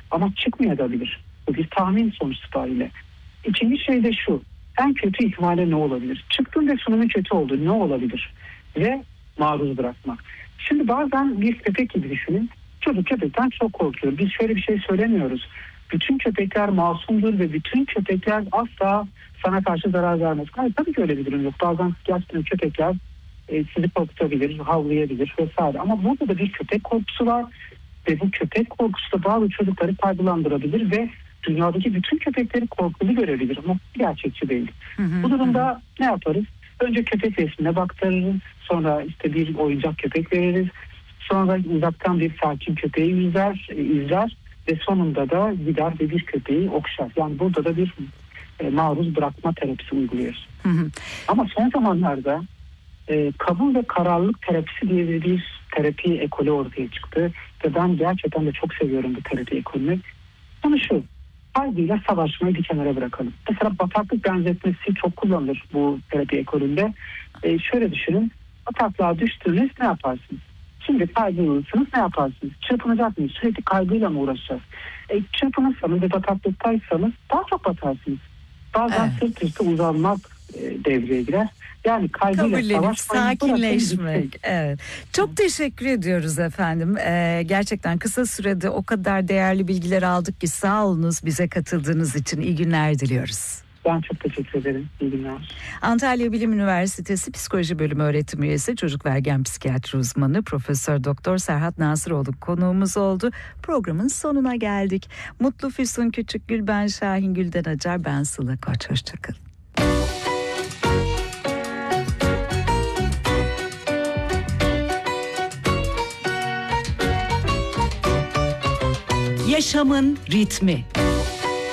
Ama çıkmayabilir. Bu bir tahmin sonuç itibariyle. İkinci şey de şu. En kötü ihtimalle ne olabilir? Çıktın ve sunumun kötü oldu. Ne olabilir? Ve maruz bırakmak. Şimdi bazen bir köpek gibi düşünün. Çocuk köpekten çok korkuyor. Biz şöyle bir şey söylemiyoruz. Bütün köpekler masumdur ve bütün köpekler asla sana karşı zarar vermez. Hayır, tabii ki öyle bir durum yok. Bazen gerçekten köpekler sizi korkutabilir, havlayabilir vesaire. Ama burada da bir köpek korkusu var. Ve bu köpek korkusu da bazı çocukları kaygılandırabilir ve dünyadaki bütün köpekleri korkulu görebilir ama gerçekçi değil. Bu durumda ne yaparız? Önce köpek resmine baktırırız. Sonra işte bir oyuncak köpek veririz. Sonra uzaktan bir sakin köpeği izler ve sonunda da gider ve bir köpeği okşar. Yani burada da bir maruz bırakma terapisi uyguluyoruz. Ama son zamanlarda kabul ve kararlılık terapisi diye bir terapi ekolü ortaya çıktı. Ve ben gerçekten de çok seviyorum bu terapi ekolünü. Konu şu, kaygıyla savaşmayı bir kenara bırakalım. Mesela bataklık benzetmesi çok kullanılır bu terapi ekolünde. Şöyle düşünün, bataklığa düştünüz, ne yaparsınız? Şimdi kaygılısınız, ne yaparsınız? Çırpınacak mıyız? Sürekli kaygıyla mı uğraşacağız? Çırpınırsanız ve bataklıktaysanız daha çok batarsınız. Bazen sırt üstü uzanmak devreye girer. Yani kabullenip sakinleşmek. Evet. Çok teşekkür ediyoruz efendim. Gerçekten kısa sürede o kadar değerli bilgiler aldık ki sağ olunuz bize katıldığınız için. İyi günler diliyoruz. Ben çok teşekkür ederim. İyi günler. Antalya Bilim Üniversitesi Psikoloji Bölümü öğretim üyesi, çocuk ve ergen psikiyatri uzmanı Profesör Doktor Serhat Nasıroğlu konuğumuz oldu. Programın sonuna geldik. Mutlu Füsun Küçükgül, ben Şahin Gülden Acar, ben Sıla Koç. Hoşçakalın. Yaşamın ritmi.